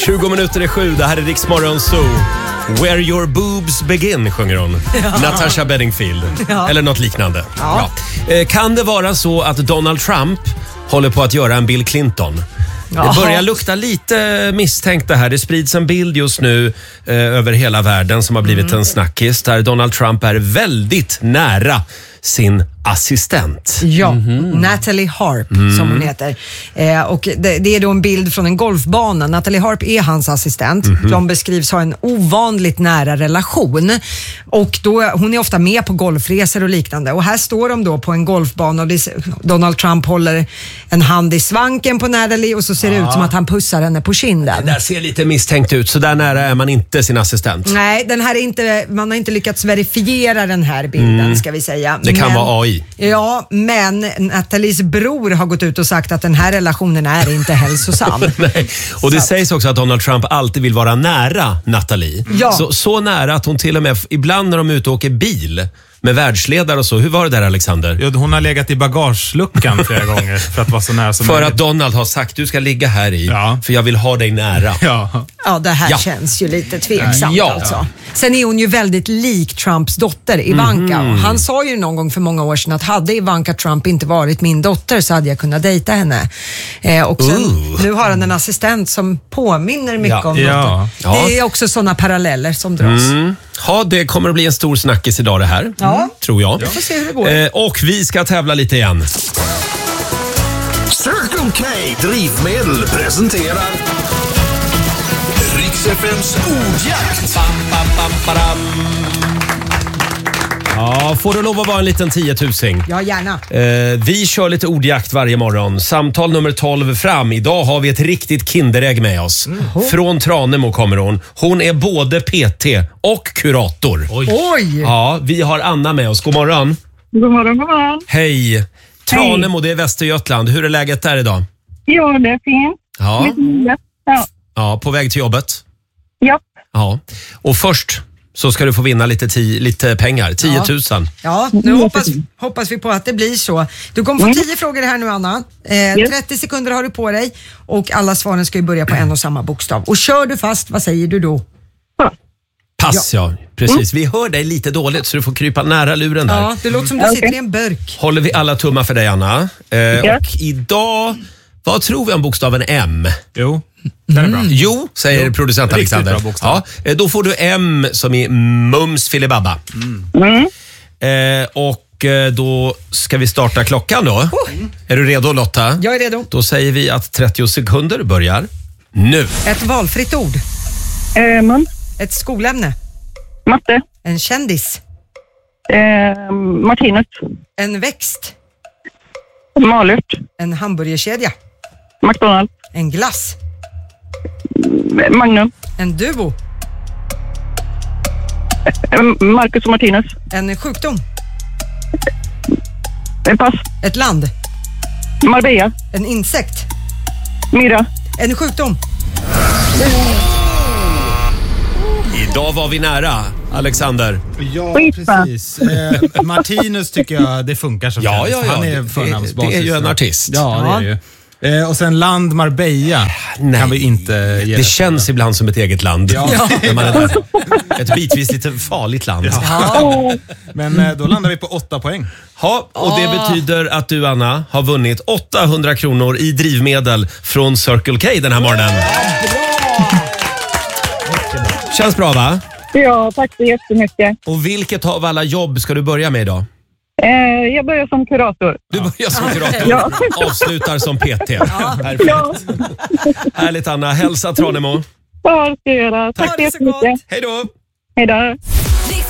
20 minuter är 7, det här är Rix Morgon Zoo. Where your boobs begin, sjunger hon. Natasha Bedingfield. Eller något liknande. Kan det vara så att Donald Trump håller på att göra en Bill Clinton? Det börjar lukta lite misstänkt det här. Det sprids en bild just nu över hela världen som har blivit en snackis där Donald Trump är väldigt nära sin assistent. Ja, Natalie Harp som hon heter. Och det är då en bild från en golfbana. Natalie Harp är hans assistent. De beskrivs ha en ovanligt nära relation. Och då, hon är ofta med på golfresor och liknande. Och här står de då på en golfbana och Donald Trump håller en hand i svanken på Natalie och så ser det ut som att han pussar henne på kinden. Det där ser lite misstänkt ut. Så där nära är man inte sin assistent. Nej, man har inte lyckats verifiera den här bilden, ska vi säga. Det kan vara AI. Ja, men Nathalies bror har gått ut och sagt att den här relationen är inte hälsosam. Nej. Och det sägs också att Donald Trump alltid vill vara nära Natalie. Ja. Så nära att hon till och med, ibland när de är ute och åker bil med världsledare och så. Hur var det där, Alexander? Ja, hon har legat i bagageluckan flera gånger för att vara så nära som För möjligt. att Donald har sagt, du ska ligga här i, för jag vill ha dig nära. Ja, det här känns ju lite tveksamt alltså. Ja. Sen är hon ju väldigt lik Trumps dotter Ivanka. Och han sa ju någon gång för många år sedan att hade Ivanka Trump inte varit min dotter så hade jag kunnat dejta henne. Och sen, nu har han en assistent som påminner mycket om dottern. Det är också sådana paralleller som dras. Ja, det kommer att bli en stor snackis idag det här. Tror jag. Vi får se hur det går. Och vi ska tävla lite igen. Circle K Drivmedel presenterar Rix FMs ordjakt. Ja, får du lov att vara en liten 10-000? Ja, gärna. Vi kör lite ordjakt varje morgon. Samtal nummer 12 fram. Idag har vi ett riktigt kinderägg med oss. Från Tranemo kommer hon. Hon är både PT och kurator. Oj! Ja, vi har Anna med oss. God morgon. God morgon, god morgon. Hej. Tranemo, det är Västergötland. Hur är läget där idag? Jo, det är fint. Ja. Ja. Ja, på väg till jobbet? Ja. Ja. Och först så ska du få vinna lite pengar. 10 000. Ja, nu hoppas vi på att det blir så. Du kommer få 10 frågor här nu, Anna. 30 sekunder har du på dig och alla svaren ska ju börja på en och samma bokstav. Och kör du fast, vad säger du då? Pass, ja. Precis. Vi hör dig lite dåligt så du får krypa nära luren där. Ja, det låter som du sitter i en burk. Håller vi alla tummar för dig, Anna. Och idag, vad tror vi om bokstaven M? Jo, det är bra. Jo, säger producent Alexander. Riktigt bra bokstav. Ja, då får du M som i Mums filibabba. Och då ska vi starta klockan då. Är du redo, Lotta? Jag är redo. Då säger vi att 30 sekunder börjar nu. Ett valfritt ord. Mun. Ett skolämne. Matte. En kändis. Martinus. En växt. Malört. En hamburgerkedja. McDonald's. En glass. Magnum. En duo. Marcus och Martinus. En sjukdom. Pass. Ett land. Marbella. En insekt. Mira. En sjukdom. Idag var vi nära, Alexander. Ja, precis. Martinus tycker jag det funkar som Ja. Han är förnamnsbasis. Det är ju en artist. Ja, det är det ju. Och sen land Marbella kan vi inte ge det känns ibland som ett eget land. Ja. När man är där. Ett bitvis lite farligt land. Ja. Men då landar vi på 8 poäng. Ja, och det betyder att du, Anna, har vunnit 800 kronor i drivmedel från Circle K den här morgonen. Känns bra, va? Ja, tack så jättemycket. Och vilket av alla jobb ska du börja med idag? Jag börjar som kurator. Du börjar som kurator. Ja. Avslutar som PT. Perfekt. Ja. Härligt, Anna. Hälsa Tranemo. Ja, det ska jag göra. Tack så Ha det så jättemycket. Hej då! Hej då.